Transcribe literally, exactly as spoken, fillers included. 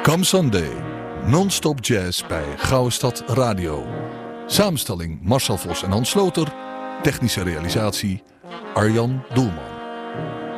Come Sunday, non-stop jazz bij Gouden Stad Radio. Samenstelling Marcel Vos en Hans Sloter. Technische realisatie Arjan Doelman.